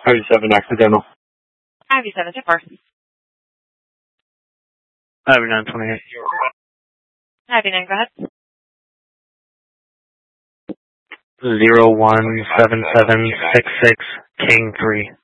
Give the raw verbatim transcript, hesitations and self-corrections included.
Ivy seven accidental. Ivy seven, so far. Ivy nine twenty-eight. Ivy nine, go ahead. Zero one seven seven six six King three.